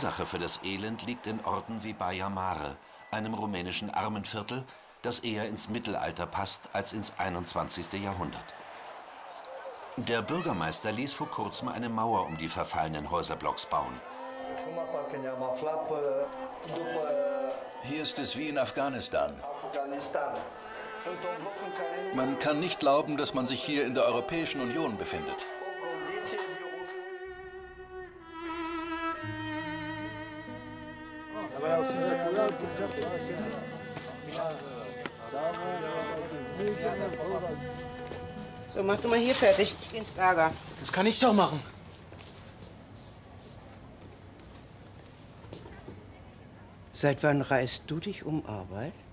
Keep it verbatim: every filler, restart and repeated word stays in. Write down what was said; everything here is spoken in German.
Ursache für das Elend liegt in Orten wie Baia Mare, einem rumänischen Armenviertel, das eher ins Mittelalter passt als ins einundzwanzigste Jahrhundert. Der Bürgermeister ließ vor kurzem eine Mauer um die verfallenen Häuserblocks bauen. Hier ist es wie in Afghanistan. Man kann nicht glauben, dass man sich hier in der Europäischen Union befindet. So, mach du mal hier fertig. Ich geh ins Lager. Das kann ich doch machen. Seit wann reißt du dich um Arbeit?